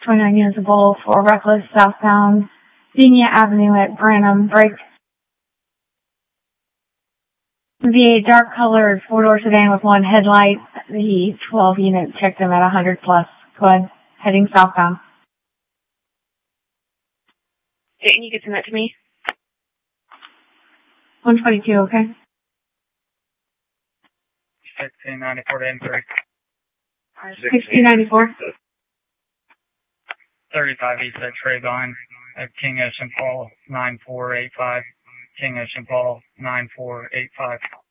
29 units of Bull for reckless southbound Xenia Avenue at Branham. Brake. V8 dark colored 4-door sedan with one headlight. The 12 unit checked them at 100 plus. Go ahead. Heading southbound. Okay, and you can send that to me? 122, okay? 1694 to N3. 1694. 35 East at Trayvine at King Ocean Paul 9485. King Ocean Paul 9485.